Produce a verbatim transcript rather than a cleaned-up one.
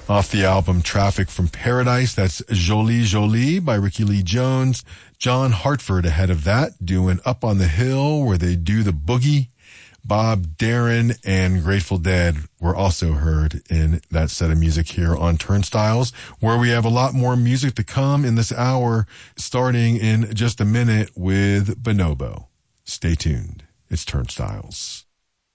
Off the album Traffic from Paradise, that's Jolie Jolie by Ricky Lee Jones. John Hartford ahead of that, doing Up on the Hill, where they do the boogie. Bob Darin and Grateful Dead were also heard in that set of music here on Turnstiles, where we have a lot more music to come in this hour, starting in just a minute with Bonobo. Stay tuned. It's Turnstiles.